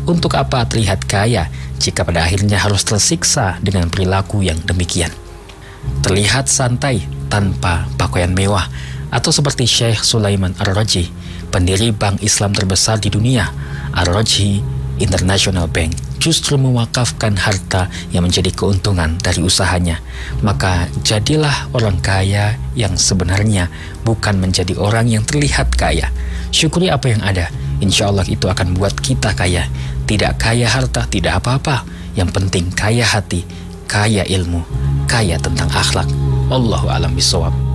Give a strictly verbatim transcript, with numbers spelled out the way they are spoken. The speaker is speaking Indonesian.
Untuk apa terlihat kaya jika pada akhirnya harus tersiksa dengan perilaku yang demikian? Terlihat santai tanpa pakaian mewah, atau seperti Syekh Sulaiman Ar-Rajhi, pendiri bank Islam terbesar di dunia, Ar-Rajhi International Bank, justru mewakafkan harta yang menjadi keuntungan dari usahanya. Maka jadilah orang kaya yang sebenarnya, bukan menjadi orang yang terlihat kaya. Syukuri apa yang ada, insya Allah itu akan buat kita kaya. Tidak kaya harta, tidak apa-apa. Yang penting kaya hati, kaya ilmu, kaya tentang akhlak. Allahu a'lam bishawab.